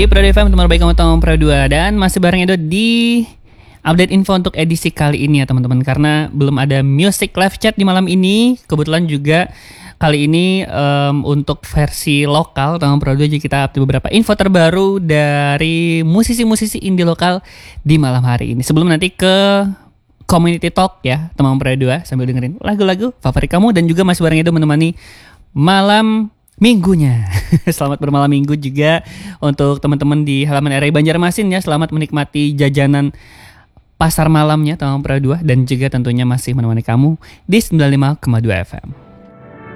Di Pro FM, teman baik kamu Tom Pro 2. Dan masih bareng Edo di update info untuk edisi kali ini ya teman-teman. Karena belum ada music live chat di malam ini. Kebetulan juga kali ini untuk versi lokal Tom Pro 2 jadi kita update beberapa info terbaru dari musisi-musisi indie lokal di malam hari ini. Sebelum nanti ke community talk ya teman Pro 2 sambil dengerin lagu-lagu favorit kamu. Dan juga masih bareng Edo menemani malam minggunya. Selamat bermalam minggu juga untuk teman-teman di halaman RI Banjarmasin ya. Selamat menikmati jajanan pasar malamnya Tawang Pro 2 dan juga tentunya masih menemani kamu di 95,2 FM.